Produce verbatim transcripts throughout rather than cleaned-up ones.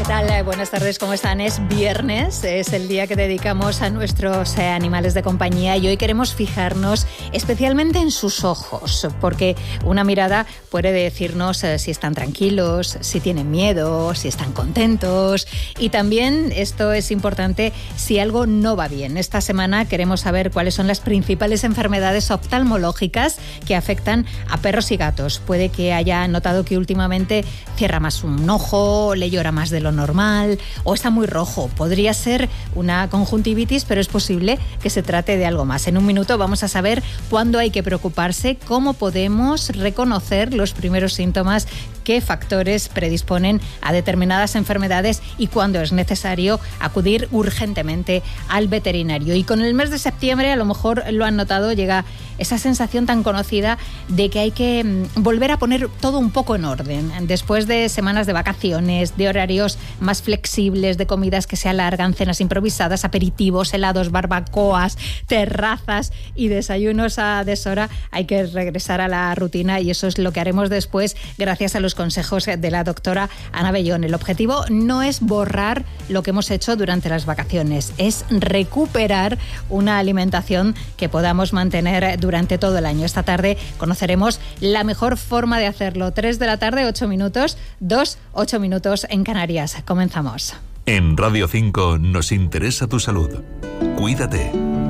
¿Qué tal? Buenas tardes, ¿cómo están? Es viernes, es el día que dedicamos a nuestros eh, animales de compañía y hoy queremos fijarnos especialmente en sus ojos, porque una mirada puede decirnos eh, si están tranquilos, si tienen miedo, si están contentos y también, esto es importante, si algo no va bien. Esta semana queremos saber cuáles son las principales enfermedades oftalmológicas que afectan a perros y gatos. Puede que haya notado que últimamente cierra más un ojo, le llora más de lo normal o está muy rojo. Podría ser una conjuntivitis, pero es posible que se trate de algo más. En un minuto vamos a saber cuándo hay que preocuparse, cómo podemos reconocer los primeros síntomas, qué factores predisponen a determinadas enfermedades y cuándo es necesario acudir urgentemente al veterinario. Y con el mes de septiembre, a lo mejor lo han notado, llega esa sensación tan conocida de que hay que volver a poner todo un poco en orden. Después de semanas de vacaciones, de horarios más flexibles, de comidas que se alargan, cenas improvisadas, aperitivos, helados, barbacoas, terrazas y desayunos a deshora, hay que regresar a la rutina y eso es lo que haremos después gracias a los consejos de la doctora Ana Bellón. El objetivo no es borrar lo que hemos hecho durante las vacaciones, es recuperar una alimentación que podamos mantener durante todo el año. Esta tarde conoceremos la mejor forma de hacerlo. tres de la tarde, ocho minutos, dos, ocho minutos en Canarias. Comenzamos. En Radio cinco nos interesa tu salud. Cuídate.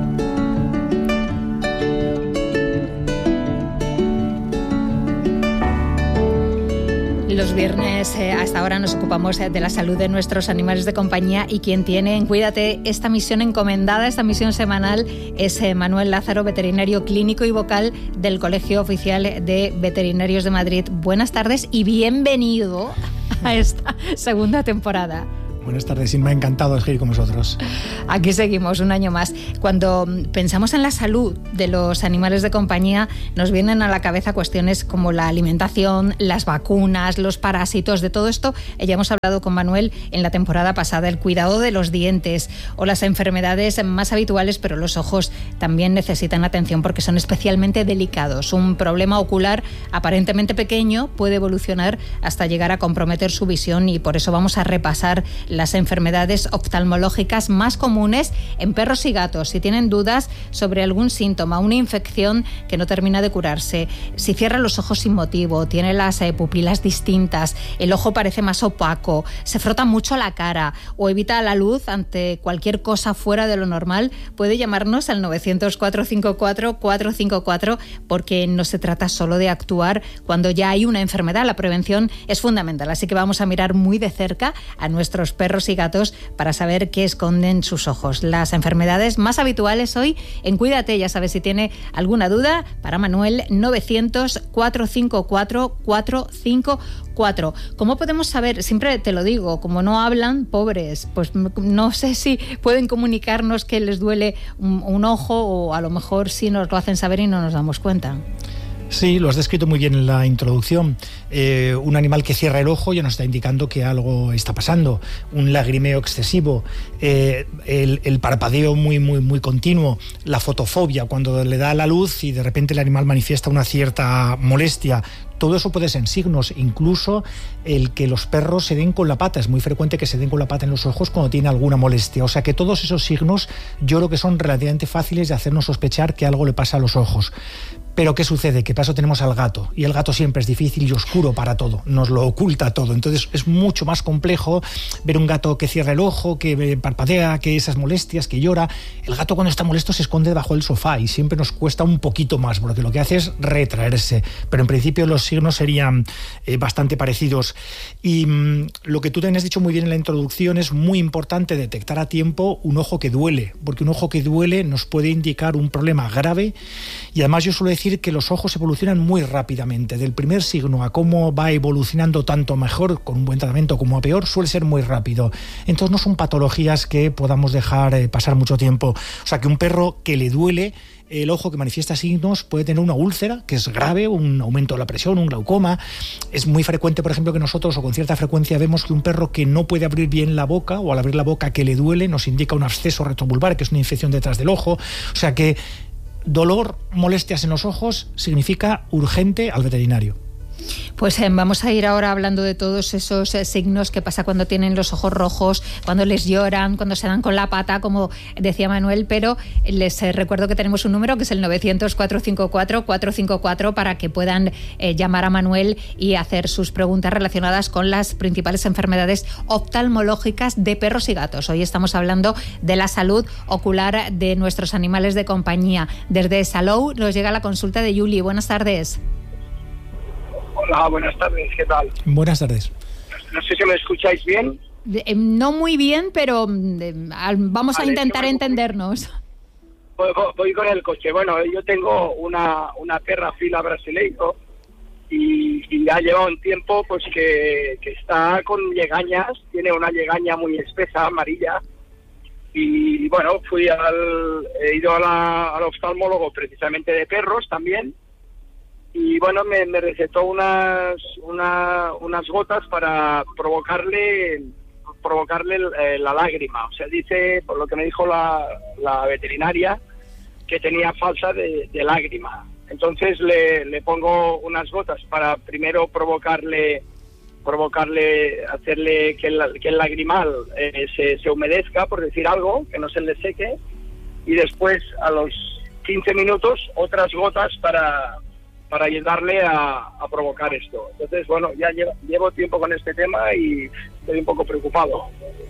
Los viernes eh, hasta ahora nos ocupamos eh, de la salud de nuestros animales de compañía y quien tiene en Cuídate esta misión encomendada, esta misión semanal, es eh, Manuel Lázaro, veterinario clínico y vocal del Colegio Oficial de Veterinarios de Madrid. Buenas tardes y bienvenido a esta segunda temporada. Buenas tardes, Inma, encantado de seguir con vosotros. Aquí seguimos un año más. Cuando pensamos en la salud de los animales de compañía, nos vienen a la cabeza cuestiones como la alimentación, las vacunas, los parásitos. De todo esto ya hemos hablado con Manuel en la temporada pasada, el cuidado de los dientes o las enfermedades más habituales, pero los ojos también necesitan atención porque son especialmente delicados. Un problema ocular aparentemente pequeño puede evolucionar hasta llegar a comprometer su visión y por eso vamos a repasar las enfermedades oftalmológicas más comunes en perros y gatos. Si tienen dudas sobre algún síntoma, una infección que no termina de curarse, si cierra los ojos sin motivo, tiene las eh, pupilas distintas, el ojo parece más opaco, se frota mucho la cara o evita la luz ante cualquier cosa fuera de lo normal, puede llamarnos al nueve cero cero, cuatro cinco cuatro, cuatro cinco cuatro porque no se trata solo de actuar cuando ya hay una enfermedad. La prevención es fundamental, así que vamos a mirar muy de cerca a nuestros perros perros y gatos para saber qué esconden sus ojos. Las enfermedades más habituales hoy en Cuídate, ya sabes, si tiene alguna duda, para Manuel, nueve cero cero, cuatro cinco cuatro, cuatro cinco cuatro. ¿Cómo podemos saber? Siempre te lo digo, como no hablan, pobres, pues no sé si pueden comunicarnos que les duele un, un ojo o a lo mejor sí nos lo hacen saber y no nos damos cuenta. Sí, lo has descrito muy bien en la introducción. Eh, un animal que cierra el ojo ya nos está indicando que algo está pasando. Un lagrimeo excesivo, eh, el, el parpadeo muy, muy, muy continuo, la fotofobia, cuando le da la luz y de repente el animal manifiesta una cierta molestia. Todo eso puede ser signos, incluso el que los perros se den con la pata. Es muy frecuente que se den con la pata en los ojos cuando tiene alguna molestia. O sea que todos esos signos yo creo que son relativamente fáciles de hacernos sospechar que algo le pasa a los ojos. Pero ¿qué sucede? Que para eso tenemos al gato, y el gato siempre es difícil y oscuro para todo, nos lo oculta todo. Entonces es mucho más complejo ver un gato que cierra el ojo, que parpadea, que esas molestias, que llora. El gato cuando está molesto se esconde debajo del sofá y siempre nos cuesta un poquito más, porque lo que hace es retraerse. Pero en principio los signos serían eh, bastante parecidos. Y mmm, lo que tú también has dicho muy bien en la introducción, es muy importante detectar a tiempo un ojo que duele, porque un ojo que duele nos puede indicar un problema grave. Y además yo suelo decir que los ojos evolucionan muy rápidamente. Del primer signo a cómo va evolucionando tanto mejor con un buen tratamiento como a peor suele ser muy rápido. Entonces no son patologías que podamos dejar eh, pasar mucho tiempo. O sea que un perro que le duele el ojo, que manifiesta signos, puede tener una úlcera, que es grave, un aumento de la presión, un glaucoma. Es muy frecuente, por ejemplo, que nosotros, o con cierta frecuencia, vemos que un perro que no puede abrir bien la boca, o al abrir la boca que le duele, nos indica un absceso retrovulvar, que es una infección detrás del ojo. O sea que dolor, molestias en los ojos, significa urgente al veterinario. Pues eh, vamos a ir ahora hablando de todos esos eh, signos que pasa cuando tienen los ojos rojos, cuando les lloran, cuando se dan con la pata, como decía Manuel, pero les eh, recuerdo que tenemos un número que es el novecientos, cuatrocientos cincuenta y cuatro, cuatrocientos cincuenta y cuatro para que puedan eh, llamar a Manuel y hacer sus preguntas relacionadas con las principales enfermedades oftalmológicas de perros y gatos. Hoy estamos hablando de la salud ocular de nuestros animales de compañía. Desde Salou nos llega la consulta de Yuli. Buenas tardes. Hola, buenas tardes, ¿qué tal? Buenas tardes. No sé si me escucháis bien. Eh, no muy bien, pero eh, vamos vale, a intentar entendernos. Voy, voy con el coche. Bueno, yo tengo una, una perra fila brasileiro y, y ya lleva un tiempo pues que, que está con legañas, tiene una legaña muy espesa, amarilla. Y bueno, fui al, he ido a la, al oftalmólogo precisamente de perros también. Y bueno, me, me recetó unas una, unas gotas para provocarle provocarle eh, la lágrima. O sea, dice, por lo que me dijo la, la veterinaria, que tenía falta de, de lágrima. Entonces le, le pongo unas gotas para primero provocarle, provocarle, hacerle que el, que el lagrimal eh, se, se humedezca, por decir algo, que no se le seque. Y después, a los quince minutos, otras gotas para... para ayudarle a, a provocar esto. Entonces, bueno, ya llevo, llevo tiempo con este tema y estoy un poco preocupado.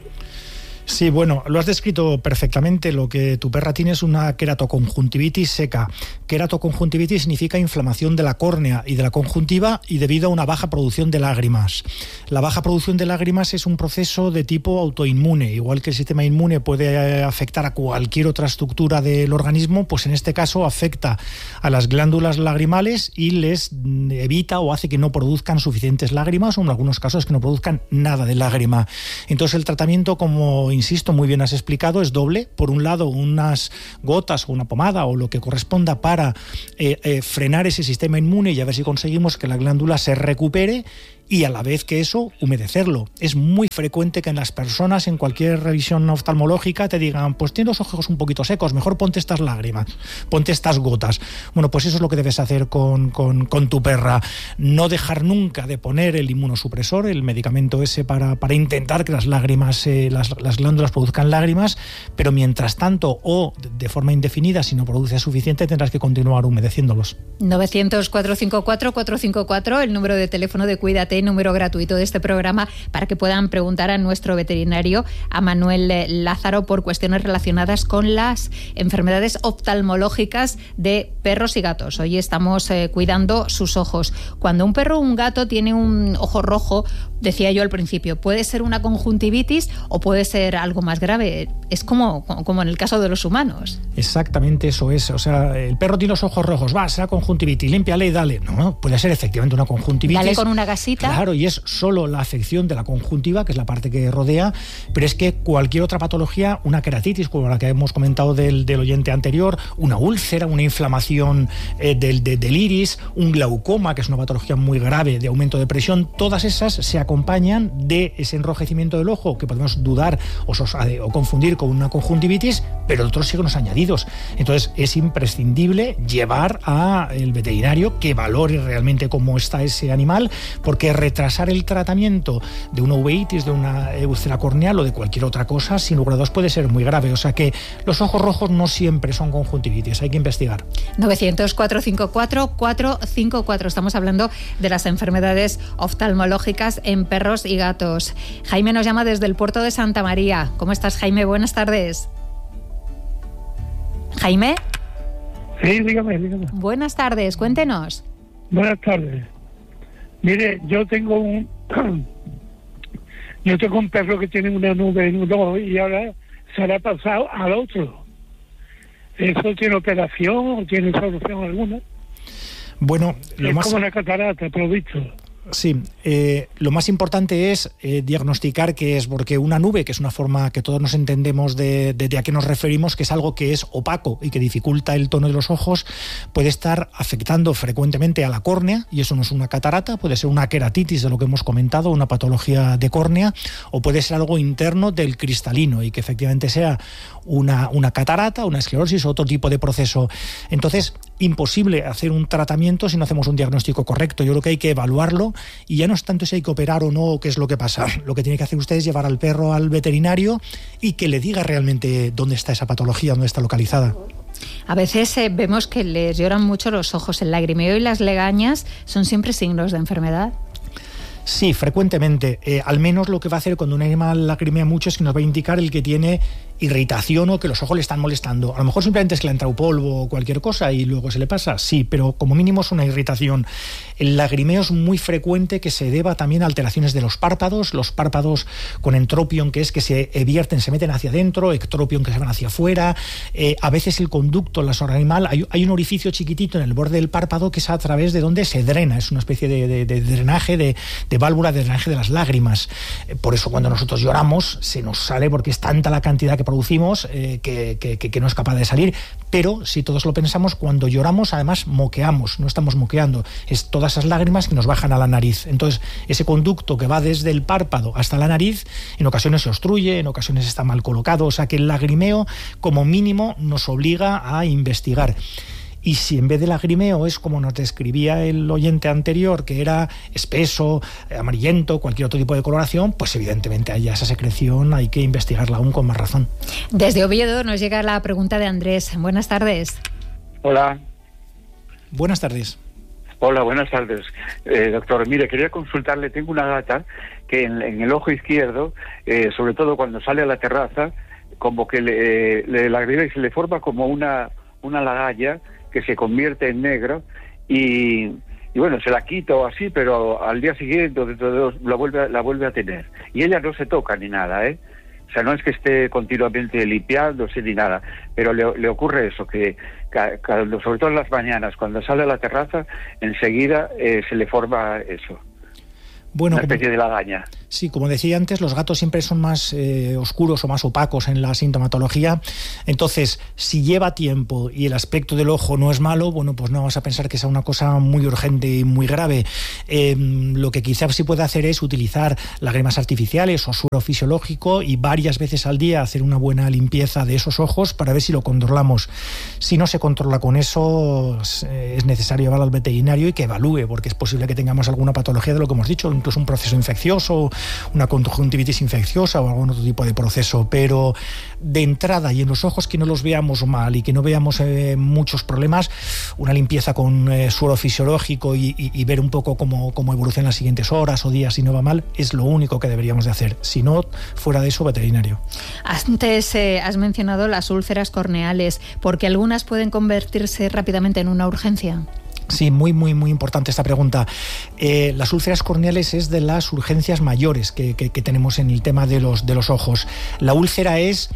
Sí, bueno, lo has descrito perfectamente. Lo que tu perra tiene es una queratoconjuntivitis seca. Queratoconjuntivitis significa inflamación de la córnea y de la conjuntiva y debido a una baja producción de lágrimas. La baja producción de lágrimas es un proceso de tipo autoinmune. Igual que el sistema inmune puede afectar a cualquier otra estructura del organismo, pues en este caso afecta a las glándulas lagrimales y les evita o hace que no produzcan suficientes lágrimas o en algunos casos que no produzcan nada de lágrima. Entonces el tratamiento, como insisto, muy bien has explicado, es doble. Por un lado, unas gotas o una pomada o lo que corresponda para eh, eh, frenar ese sistema inmune y a ver si conseguimos que la glándula se recupere y a la vez que eso, humedecerlo. Es muy frecuente que en las personas, en cualquier revisión oftalmológica, te digan, pues tienes los ojos un poquito secos, mejor ponte estas lágrimas, ponte estas gotas. Bueno, pues eso es lo que debes hacer con, con, con tu perra. No dejar nunca de poner el inmunosupresor, el medicamento ese para, para intentar que las lágrimas, eh, las, las glándulas produzcan lágrimas, pero mientras tanto, o de forma indefinida, si no produce suficiente, tendrás que continuar humedeciéndolos. novecientos, cuatrocientos cincuenta y cuatro, cuatrocientos cincuenta y cuatro, el número de teléfono de Cuídate, número gratuito de este programa para que puedan preguntar a nuestro veterinario, a Manuel Lázaro, por cuestiones relacionadas con las enfermedades oftalmológicas de perros y gatos. Hoy estamos eh, cuidando sus ojos. Cuando un perro o un gato tiene un ojo rojo, decía yo al principio, puede ser una conjuntivitis o puede ser algo más grave. Es como, como en el caso de los humanos. Exactamente eso es. O sea, el perro tiene los ojos rojos, va, será conjuntivitis, límpiale y dale. No, puede ser efectivamente una conjuntivitis. Dale con una gasita. Claro, y es solo la afección de la conjuntiva, que es la parte que rodea, pero es que cualquier otra patología, una queratitis, como la que hemos comentado del, del oyente anterior, una úlcera, una inflamación eh, del, de, del iris, un glaucoma, que es una patología muy grave de aumento de presión, todas esas se acompañan de ese enrojecimiento del ojo, que podemos dudar o, o confundir con una conjuntivitis, pero otros signos añadidos. Entonces es imprescindible llevar al veterinario que valore realmente cómo está ese animal, porque retrasar el tratamiento de una uveitis, de una úlcera corneal o de cualquier otra cosa, sin lugar a dudas puede ser muy grave. O sea que los ojos rojos no siempre son conjuntivitis, hay que investigar. novecientos, cuatrocientos cincuenta y cuatro, cuatrocientos cincuenta y cuatro. Estamos hablando de las enfermedades oftalmológicas en perros y gatos. Jaime nos llama desde el puerto de Santa María. ¿Cómo estás, Jaime? Buenas tardes. ¿Jaime? Sí, dígame, dígame. Buenas tardes, cuéntenos. Buenas tardes. Mire, yo tengo un yo tengo un perro que tiene una nube en un ojo y ahora se le ha pasado al otro. ¿Eso tiene operación o tiene solución alguna? Bueno, lo es más... como una catarata, pero visto. Sí, eh, lo más importante es eh, diagnosticar qué es, porque una nube, que es una forma que todos nos entendemos de, de, de a qué nos referimos, que es algo que es opaco y que dificulta el tono de los ojos, puede estar afectando frecuentemente a la córnea, y eso no es una catarata, puede ser una queratitis de lo que hemos comentado, una patología de córnea, o puede ser algo interno del cristalino y que efectivamente sea una, una catarata, una esclerosis o otro tipo de proceso. Entonces, imposible hacer un tratamiento si no hacemos un diagnóstico correcto. Yo creo que hay que evaluarlo, y ya no es tanto si hay que operar o no, qué es lo que pasa. Lo que tiene que hacer usted es llevar al perro al veterinario y que le diga realmente dónde está esa patología, dónde está localizada. A veces eh, vemos que les lloran mucho los ojos, el lagrimeo y las legañas son siempre signos de enfermedad. Sí, frecuentemente. Eh, al menos lo que va a hacer cuando un animal lagrimea mucho es que nos va a indicar el que tiene irritación o que los ojos le están molestando. A lo mejor simplemente es que le ha entrado polvo o cualquier cosa y luego se le pasa, sí, pero como mínimo es una irritación. El lagrimeo es muy frecuente que se deba también a alteraciones de los párpados, los párpados con entropion, que es que se vierten, se meten hacia adentro, ectropion, que se van hacia afuera. Eh, a veces el conducto en la sonrisa animal, hay, hay un orificio chiquitito en el borde del párpado que es a través de donde se drena, es una especie de, de, de drenaje, de, de válvula de drenaje de las lágrimas. Eh, por eso cuando nosotros lloramos se nos sale, porque es tanta la cantidad que producimos eh, que, que, que no es capaz de salir. Pero si todos lo pensamos, cuando lloramos además moqueamos, no estamos moqueando, es todas esas lágrimas que nos bajan a la nariz. Entonces ese conducto que va desde el párpado hasta la nariz en ocasiones se obstruye, en ocasiones está mal colocado, o sea que el lagrimeo como mínimo nos obliga a investigar. Y si en vez de lagrimeo es como nos describía el oyente anterior, que era espeso, amarillento, cualquier otro tipo de coloración, pues evidentemente haya esa secreción, hay que investigarla aún con más razón. Desde Oviedo nos llega la pregunta de Andrés. Buenas tardes. Hola. Buenas tardes. Hola, buenas tardes. Eh, doctor, mire, quería consultarle, tengo una gata que en, en el ojo izquierdo, eh, sobre todo cuando sale a la terraza, como que le, eh, le lagrimea y se le forma como una, una lagalla que se convierte en negro y, y bueno, se la quita o así, pero al día siguiente dentro de dos, la vuelve, la vuelve a tener. Y ella no se toca ni nada, ¿eh? O sea, no es que esté continuamente limpiándose ni nada, pero le, le ocurre eso, que, que, que sobre todo en las mañanas, cuando sale a la terraza, enseguida eh, se le forma eso. Bueno, una especie como, de lagaña. Sí, como decía antes, los gatos siempre son más eh, oscuros o más opacos en la sintomatología. Entonces, si lleva tiempo y el aspecto del ojo no es malo, bueno, pues no vamos a pensar que sea una cosa muy urgente y muy grave. Eh, lo que quizás sí puede hacer es utilizar lágrimas artificiales o suero fisiológico y varias veces al día hacer una buena limpieza de esos ojos para ver si lo controlamos. Si no se controla con eso, es necesario llevarlo al veterinario y que evalúe, porque es posible que tengamos alguna patología de lo que hemos dicho, incluso un proceso infeccioso, una conjuntivitis infecciosa o algún otro tipo de proceso, pero de entrada y en los ojos que no los veamos mal y que no veamos eh, muchos problemas, una limpieza con eh, suero fisiológico y, y, y ver un poco cómo, cómo evoluciona en las siguientes horas o días si no va mal, es lo único que deberíamos de hacer. Si no, fuera de eso, veterinario. Antes eh, has mencionado las úlceras corneales, porque algunas pueden convertirse rápidamente en una urgencia. Sí, muy, muy, muy importante esta pregunta. Eh, las úlceras corneales es de las urgencias mayores que, que, que tenemos en el tema de los, de los ojos. La úlcera es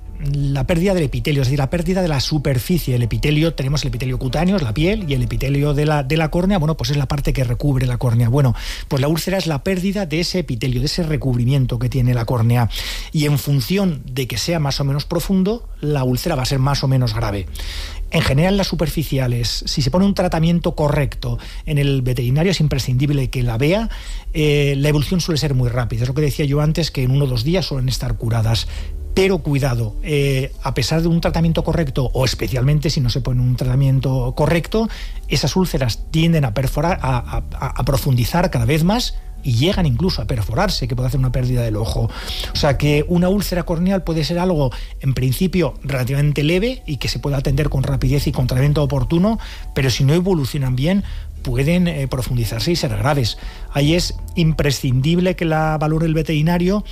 la pérdida del epitelio, es decir, la pérdida de la superficie. El epitelio, tenemos el epitelio cutáneo, es la piel, y el epitelio de la, de la córnea, bueno, pues es la parte que recubre la córnea. Bueno, pues la úlcera es la pérdida de ese epitelio, de ese recubrimiento que tiene la córnea. Y en función de que sea más o menos profundo, la úlcera va a ser más o menos grave. En general, las superficiales, si se pone un tratamiento correcto en el veterinario, es imprescindible que la vea. Eh, la evolución suele ser muy rápida. Es lo que decía yo antes, que en uno o dos días suelen estar curadas. Pero cuidado, eh, a pesar de un tratamiento correcto, o especialmente si no se pone un tratamiento correcto, esas úlceras tienden a perforar, a, a, a profundizar cada vez más y llegan incluso a perforarse, que puede hacer una pérdida del ojo. O sea que una úlcera corneal puede ser algo, en principio, relativamente leve y que se puede atender con rapidez y con tratamiento oportuno, pero si no evolucionan bien, pueden eh, profundizarse y ser graves. Ahí es imprescindible que la valore el veterinario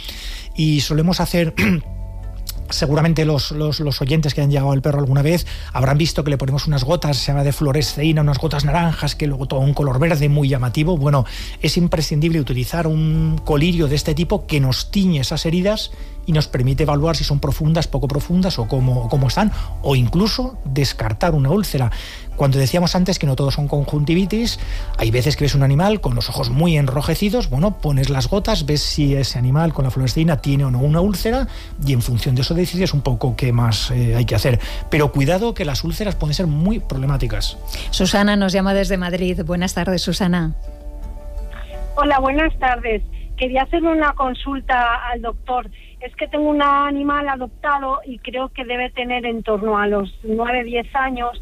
y solemos hacer... Seguramente los, los, los oyentes que han llegado al perro alguna vez habrán visto que le ponemos unas gotas, se llama de fluoresceína, unas gotas naranjas, que luego todo un color verde muy llamativo. Bueno, es imprescindible utilizar un colirio de este tipo que nos tiñe esas heridas y nos permite evaluar si son profundas, poco profundas o cómo, cómo están, o incluso descartar una úlcera. Cuando decíamos antes que no todos son conjuntivitis, hay veces que ves un animal con los ojos muy enrojecidos, bueno, pones las gotas, ves si ese animal con la fluoresceína tiene o no una úlcera y en función de eso decides un poco qué más eh, hay que hacer. Pero cuidado, que las úlceras pueden ser muy problemáticas. Susana nos llama desde Madrid. Buenas tardes, Susana. Hola, buenas tardes. Quería hacerle una consulta al doctor. Es que tengo un animal adoptado y creo que debe tener en torno a los nueve diez años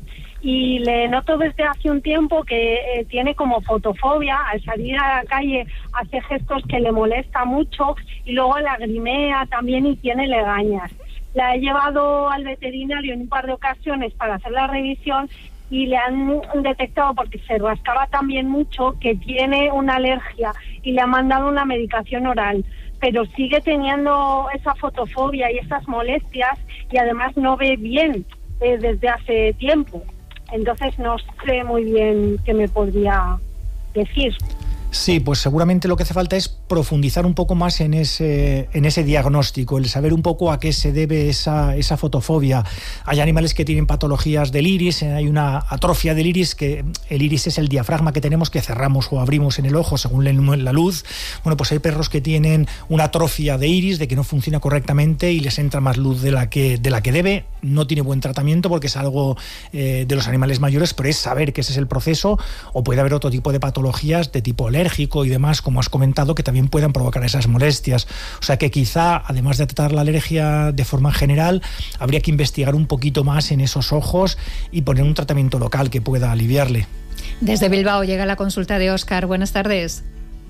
y le noto desde hace un tiempo que eh, tiene como fotofobia. Al salir a la calle hace gestos que le molesta mucho y luego lagrimea también y tiene legañas. La he llevado al veterinario en un par de ocasiones para hacer la revisión y le han detectado, porque se rascaba también mucho, que tiene una alergia y le han mandado una medicación oral, pero sigue teniendo esa fotofobia y esas molestias y además no ve bien eh, desde hace tiempo. Entonces no sé muy bien qué me podría decir. Sí, pues seguramente lo que hace falta es profundizar un poco más en ese, en ese diagnóstico, el saber un poco a qué se debe esa, esa fotofobia. Hay animales que tienen patologías del iris, hay una atrofia del iris, que el iris es el diafragma que tenemos, que cerramos o abrimos en el ojo según la luz. Bueno, pues hay perros que tienen una atrofia de iris, de que no funciona correctamente y les entra más luz de la que, de la que debe. No tiene buen tratamiento porque es algo eh, de los animales mayores, pero es saber que ese es el proceso, o puede haber otro tipo de patologías de tipo alérgico y demás, como has comentado, que también puedan provocar esas molestias. O sea que quizá, además de tratar la alergia de forma general, habría que investigar un poquito más en esos ojos y poner un tratamiento local que pueda aliviarle. Desde Bilbao llega la consulta de Óscar. Buenas tardes.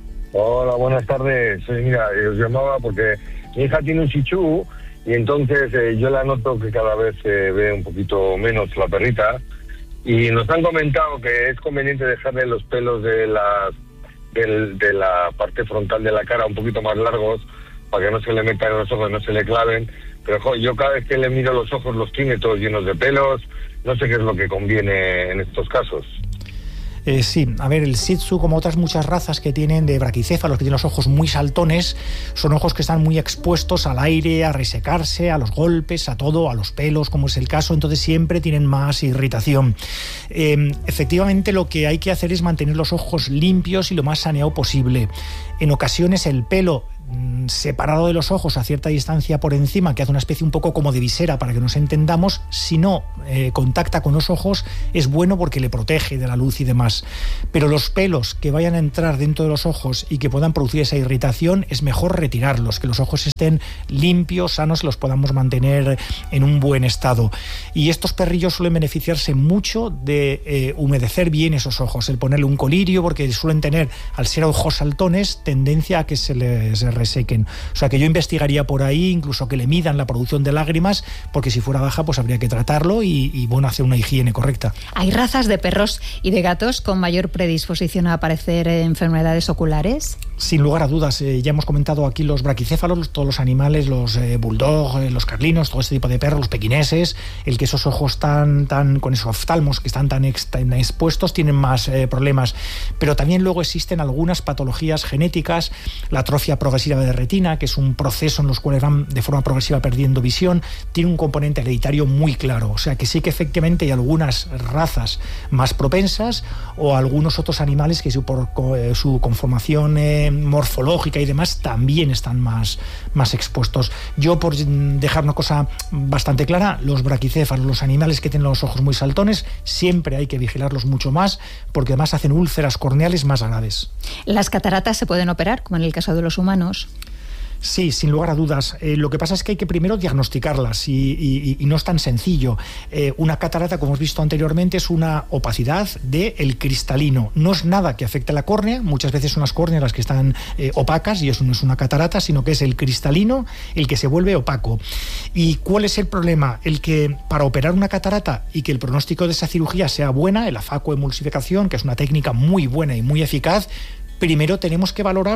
Hola, buenas tardes. Sí, mira, os llamaba porque mi hija tiene un chichú y entonces eh, yo la noto que cada vez se eh, ve un poquito menos la perrita, y nos han comentado que es conveniente dejarle los pelos de la, de, de la parte frontal de la cara un poquito más largos para que no se le metan en los ojos, no se le claven. Pero jo, yo cada vez que le miro los ojos los tiene todos llenos de pelos. No sé qué es lo que conviene en estos casos. Eh, sí, a ver, el Shih Tzu, como otras muchas razas que tienen de braquicéfalos, que tienen los ojos muy saltones, son ojos que están muy expuestos al aire, a resecarse, a los golpes, a todo, a los pelos, como es el caso, entonces siempre tienen más irritación. Eh, efectivamente, lo que hay que hacer es mantener los ojos limpios y lo más saneado posible. En ocasiones el pelo separado de los ojos a cierta distancia por encima, que hace una especie un poco como de visera para que nos entendamos, si no eh, contacta con los ojos, es bueno porque le protege de la luz y demás. Pero los pelos que vayan a entrar dentro de los ojos y que puedan producir esa irritación, es mejor retirarlos, que los ojos estén limpios, sanos, los podamos mantener en un buen estado. Y estos perrillos suelen beneficiarse mucho de eh, humedecer bien esos ojos, el ponerle un colirio, porque suelen tener, al ser ojos saltones, tendencia a que se les resequen. O sea que yo investigaría por ahí, incluso que le midan la producción de lágrimas, porque si fuera baja pues habría que tratarlo y, y bueno, hacer una higiene correcta. ¿Hay razas de perros y de gatos con mayor predisposición a padecer enfermedades oculares? Sin lugar a dudas, eh, ya hemos comentado aquí los braquicéfalos, todos los animales, los eh, bulldog, eh, los carlinos, todo este tipo de perros, los pequineses, el que esos ojos tan, tan con esos oftalmos que están tan, ex, tan expuestos tienen más eh, problemas. Pero también luego existen algunas patologías genéticas, la atrofia progresiva de retina, que es un proceso en los cuales van de forma progresiva perdiendo visión, tiene un componente hereditario muy claro. O sea que sí que efectivamente hay algunas razas más propensas, o algunos otros animales que su, por eh, su conformación eh, morfológica y demás también están más, más expuestos. Yo, por dejar una cosa bastante clara, los braquicéfalos, los animales que tienen los ojos muy saltones, siempre hay que vigilarlos mucho más, porque además hacen úlceras corneales más graves. ¿Las cataratas se pueden operar, como en el caso de los humanos? Sí, sin lugar a dudas. Eh, lo que pasa es que hay que primero diagnosticarlas y, y, y no es tan sencillo. Eh, una catarata, como hemos visto anteriormente, es una opacidad del cristalino. No es nada que afecte a la córnea. Muchas veces son las córneas las que están eh, opacas y eso no es una catarata, sino que es el cristalino el que se vuelve opaco. ¿Y cuál es el problema? El que para operar una catarata y que el pronóstico de esa cirugía sea buena, la facoemulsificación, que es una técnica muy buena y muy eficaz, primero tenemos que valorar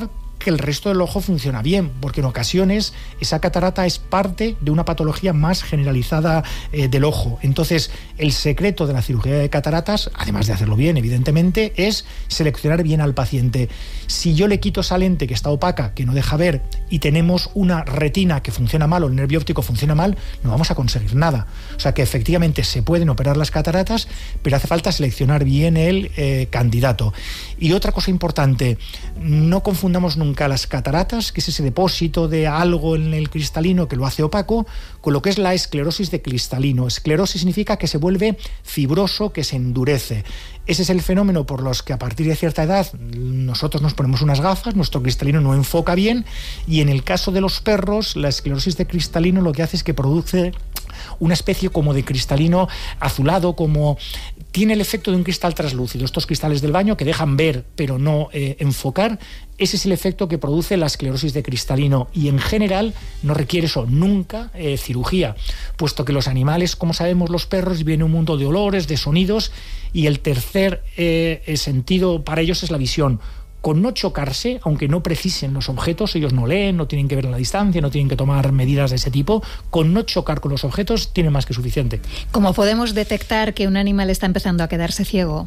que el resto del ojo funciona bien, porque en ocasiones esa catarata es parte de una patología más generalizada eh, del ojo. Entonces, el secreto de la cirugía de cataratas, además de hacerlo bien, evidentemente, es seleccionar bien al paciente. Si yo le quito esa lente que está opaca, que no deja ver, y tenemos una retina que funciona mal o el nervio óptico funciona mal, no vamos a conseguir nada. O sea que efectivamente se pueden operar las cataratas, pero hace falta seleccionar bien el eh, candidato. Y otra cosa importante, no confundamos nunca las cataratas, que es ese depósito de algo en el cristalino que lo hace opaco, con lo que es la esclerosis de cristalino. Esclerosis significa que se vuelve fibroso, que se endurece. Ese es el fenómeno por los que a partir de cierta edad nosotros nos ponemos unas gafas, nuestro cristalino no enfoca bien, y en el caso de los perros, la esclerosis de cristalino lo que hace es que produce una especie como de cristalino azulado, como tiene el efecto de un cristal translúcido, estos cristales del baño que dejan ver pero no eh, enfocar. Ese es el efecto que produce la esclerosis de cristalino, y en general no requiere eso nunca eh, cirugía, puesto que los animales, como sabemos, los perros viven en un mundo de olores, de sonidos, y el tercer eh, sentido para ellos es la visión. Con no chocarse, aunque no precisen los objetos, ellos no leen, no tienen que ver a la distancia, no tienen que tomar medidas de ese tipo, con no chocar con los objetos tiene más que suficiente. ¿Cómo podemos detectar que un animal está empezando a quedarse ciego?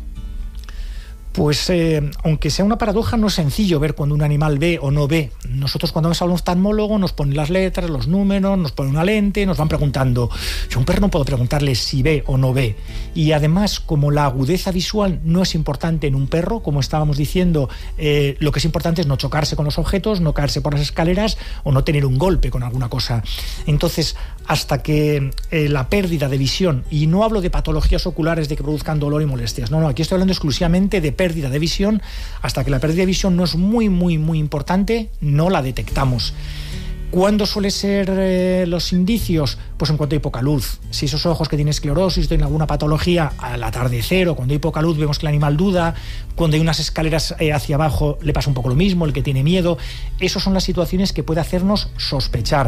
Pues eh, aunque sea una paradoja, no es sencillo ver cuando un animal ve o no ve. Nosotros cuando vamos a un oftalmólogo nos ponen las letras, los números, nos ponen una lente, nos van preguntando. Yo a un perro no puedo preguntarle si ve o no ve. Y además, como la agudeza visual no es importante en un perro, como estábamos diciendo, eh, lo que es importante es no chocarse con los objetos, no caerse por las escaleras o no tener un golpe con alguna cosa. Entonces, hasta que eh, la pérdida de visión, y no hablo de patologías oculares de que produzcan dolor y molestias, no, no, aquí estoy hablando exclusivamente de pérdida pérdida de visión, hasta que la pérdida de visión no es muy, muy, muy importante, no la detectamos. ¿Cuándo suelen ser eh, los indicios? Pues en cuanto hay poca luz. Si esos ojos que tienen esclerosis, tienen alguna patología al atardecer, o cuando hay poca luz vemos que el animal duda, cuando hay unas escaleras eh, hacia abajo le pasa un poco lo mismo, el que tiene miedo. Esas son las situaciones que puede hacernos sospechar.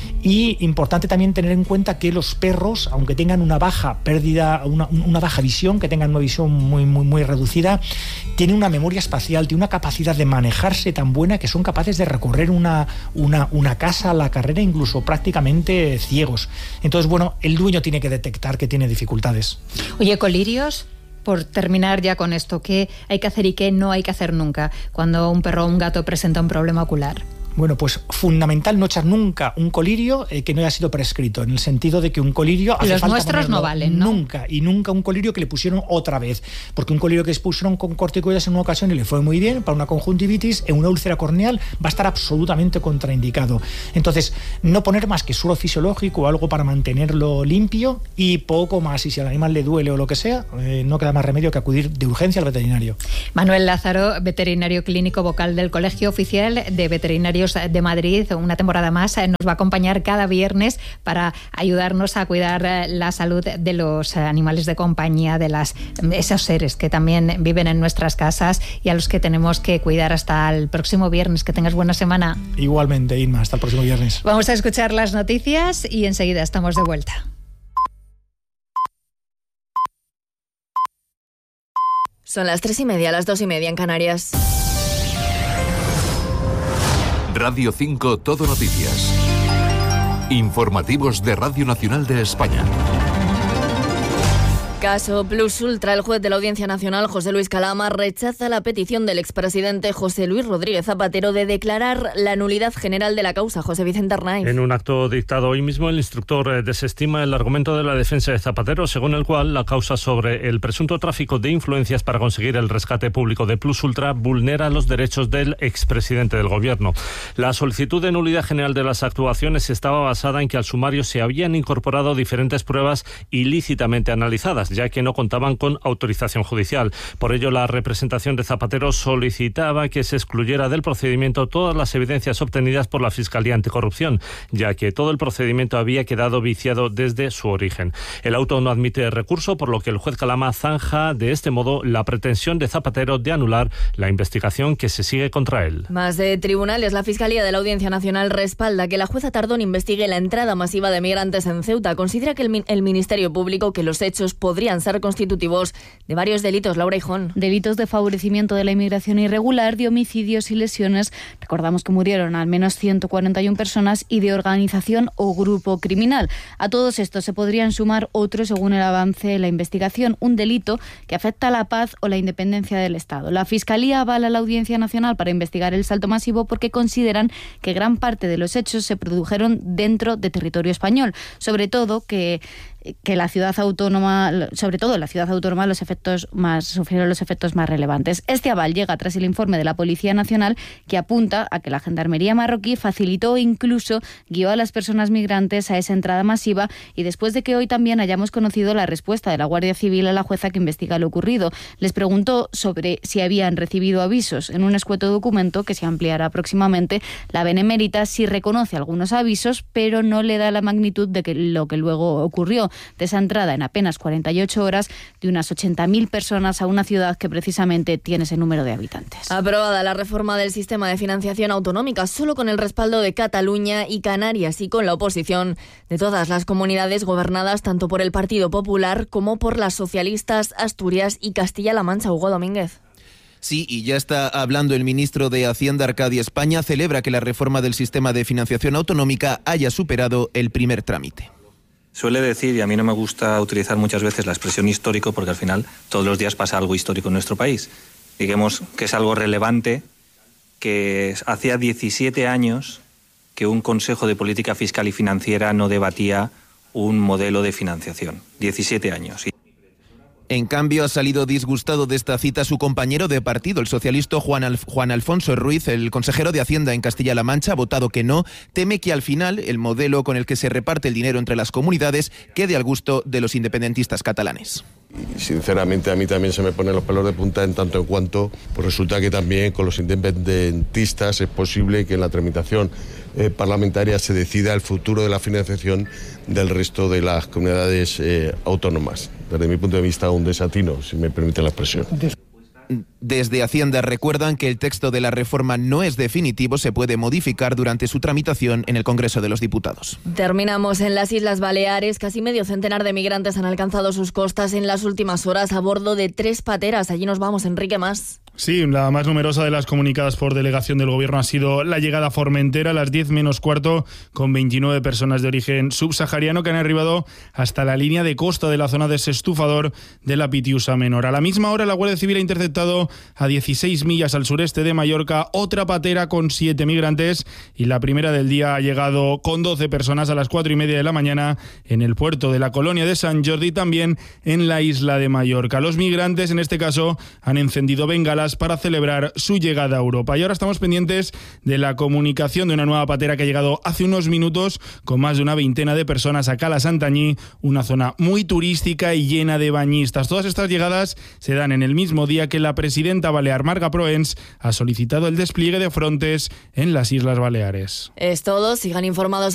Y importante también tener en cuenta que los perros, aunque tengan una baja pérdida, una, una baja visión, que tengan una visión muy, muy, muy reducida, tienen una memoria espacial, tienen una capacidad de manejarse tan buena que son capaces de recorrer una, una, una casa a la carrera, incluso prácticamente ciegos. Entonces, bueno, el dueño tiene que detectar que tiene dificultades. Oye, colirios, por terminar ya con esto, ¿qué hay que hacer y qué no hay que hacer nunca cuando un perro o un gato presenta un problema ocular? Bueno, pues fundamental no echar nunca un colirio eh, que no haya sido prescrito, en el sentido de que un colirio hace los falta nuestros no valen, ¿no? Nunca, y nunca un colirio que le pusieron otra vez, porque un colirio que les pusieron con corticoides en una ocasión y le fue muy bien, para una conjuntivitis, en una úlcera corneal va a estar absolutamente contraindicado. Entonces, no poner más que suero fisiológico o algo para mantenerlo limpio y poco más, y si al animal le duele o lo que sea, eh, no queda más remedio que acudir de urgencia al veterinario. Manuel Lázaro, veterinario clínico vocal del Colegio Oficial de Veterinarios de Madrid, una temporada más, nos va a acompañar cada viernes para ayudarnos a cuidar la salud de los animales de compañía, de las, esos seres que también viven en nuestras casas y a los que tenemos que cuidar. Hasta el próximo viernes. Que tengas buena semana. Igualmente, Inma, hasta el próximo viernes. Vamos a escuchar las noticias y enseguida estamos de vuelta. Son las tres y media, las dos y media en Canarias. Radio cinco Todo Noticias. Informativos de Radio Nacional de España. Caso Plus Ultra. El juez de la Audiencia Nacional, José Luis Calama, rechaza la petición del expresidente José Luis Rodríguez Zapatero de declarar la nulidad general de la causa. José Vicente Arnaiz. En un acto dictado hoy mismo, el instructor desestima el argumento de la defensa de Zapatero, según el cual la causa sobre el presunto tráfico de influencias para conseguir el rescate público de Plus Ultra vulnera los derechos del expresidente del Gobierno. La solicitud de nulidad general de las actuaciones estaba basada en que al sumario se habían incorporado diferentes pruebas ilícitamente analizadas, ya que no contaban con autorización judicial. Por ello, la representación de Zapatero solicitaba que se excluyera del procedimiento todas las evidencias obtenidas por la Fiscalía Anticorrupción, ya que todo el procedimiento había quedado viciado desde su origen. El auto no admite recurso, por lo que el juez Calama zanja de este modo la pretensión de Zapatero de anular la investigación que se sigue contra él. Más de tribunales. La Fiscalía de la Audiencia Nacional respalda que la jueza Tardón investigue la entrada masiva de migrantes en Ceuta. Considera que el, el Ministerio Público que los hechos podrían podrían ser constitutivos de varios delitos. Laura Hijón. Delitos de favorecimiento de la inmigración irregular, de homicidios y lesiones. Recordamos que murieron al menos ciento cuarenta y una personas, y de organización o grupo criminal. A todos estos se podrían sumar otros según el avance de la investigación, un delito que afecta a la paz o la independencia del Estado. La Fiscalía avala a la Audiencia Nacional para investigar el salto masivo porque consideran que gran parte de los hechos se produjeron dentro de territorio español, sobre todo que que la ciudad autónoma, sobre todo en la ciudad autónoma, los efectos más sufrieron los efectos más relevantes. Este aval llega tras el informe de la Policía Nacional que apunta a que la Gendarmería marroquí facilitó e incluso guió a las personas migrantes a esa entrada masiva, y después de que hoy también hayamos conocido la respuesta de la Guardia Civil a la jueza que investiga lo ocurrido. Les preguntó sobre si habían recibido avisos. En un escueto documento que se ampliará próximamente, la Benemérita sí reconoce algunos avisos, pero no le da la magnitud de que lo que luego ocurrió, de esa entrada en apenas cuarenta y ocho horas de unas ochenta mil personas a una ciudad que precisamente tiene ese número de habitantes. Aprobada la reforma del sistema de financiación autonómica, solo con el respaldo de Cataluña y Canarias y con la oposición de todas las comunidades gobernadas tanto por el Partido Popular como por las socialistas, Asturias y Castilla-La Mancha. Hugo Domínguez. Sí, y ya está hablando el ministro de Hacienda, Arcadio España, celebra que la reforma del sistema de financiación autonómica haya superado el primer trámite. Suele decir, y a mí no me gusta utilizar muchas veces la expresión histórico, porque al final todos los días pasa algo histórico en nuestro país. Digamos que es algo relevante, que hacía diecisiete años que un Consejo de Política Fiscal y Financiera no debatía un modelo de financiación. diecisiete años. En cambio, ha salido disgustado de esta cita su compañero de partido, el socialista Juan, Alf- Juan Alfonso Ruiz, el consejero de Hacienda en Castilla-La Mancha, ha votado que no, teme que al final el modelo con el que se reparte el dinero entre las comunidades quede al gusto de los independentistas catalanes. Y sinceramente a mí también se me ponen los pelos de punta en tanto en cuanto pues resulta que también con los independentistas es posible que en la tramitación eh, parlamentaria se decida el futuro de la financiación del resto de las comunidades eh, autónomas. Desde mi punto de vista, un desatino, si me permite la expresión. Desde Hacienda recuerdan que el texto de la reforma no es definitivo, se puede modificar durante su tramitación en el Congreso de los Diputados. Terminamos en las Islas Baleares. Casi medio centenar de migrantes han alcanzado sus costas en las últimas horas a bordo de tres pateras. Allí nos vamos, Enrique Mas. Sí, la más numerosa de las comunicadas por delegación del Gobierno ha sido la llegada a Formentera a las diez menos cuarto, con veintinueve personas de origen subsahariano que han arribado hasta la línea de costa de la zona de Sestufador de la Pitiusa Menor. A la misma hora, la Guardia Civil ha interceptado a dieciséis millas al sureste de Mallorca otra patera con siete migrantes, y la primera del día ha llegado con doce personas a las cuatro y media de la mañana en el puerto de la colonia de Sant Jordi, también en la isla de Mallorca. Los migrantes, en este caso, han encendido bengalas para celebrar su llegada a Europa. Y ahora estamos pendientes de la comunicación de una nueva patera que ha llegado hace unos minutos con más de una veintena de personas a Cala Santanyí, una zona muy turística y llena de bañistas. Todas estas llegadas se dan en el mismo día que la presidenta balear Marga Proens ha solicitado el despliegue de frontes en las Islas Baleares. Es todo, sigan informados